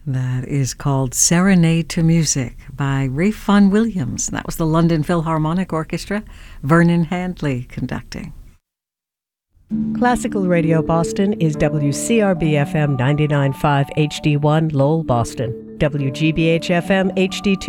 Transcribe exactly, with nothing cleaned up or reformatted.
That is called Serenade to Music by Ralph Vaughan Williams. That was the London Philharmonic Orchestra, Vernon Handley conducting. Classical Radio Boston is W C R B F M ninety-nine point five H D one Lowell, Boston, W G B H F M H D two